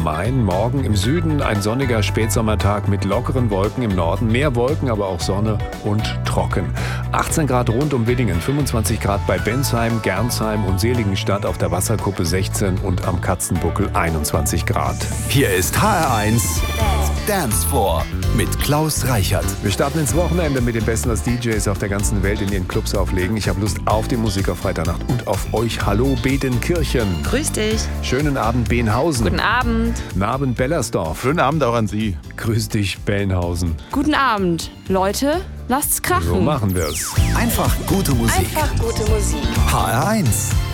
Main. Morgen im Süden ein sonniger Spätsommertag mit lockeren Wolken im Norden. Mehr Wolken, aber auch Sonne und trocken. 18 Grad rund um Willingen, 25 Grad bei Bensheim, Gernsheim und Seligenstadt, auf der Wasserkuppe 16 und am Katzenbuckel 21 Grad. Hier ist HR1 Dance Floor mit Klaus Reichert. Wir starten ins Wochenende mit den Besten, was DJs auf der ganzen Welt in ihren Clubs auflegen. Ich habe Lust auf die Musik auf Freitagnacht und auf euch. Hallo Bedenkirchen. Grüß dich. Schönen Abend Benhausen. Guten Abend. Guten Abend Bellersdorf. Schönen Abend auch an Sie. Grüß dich Benhausen. Guten Abend. Leute, lasst's krachen. So machen wir's. Einfach gute Musik. Einfach gute Musik. HR1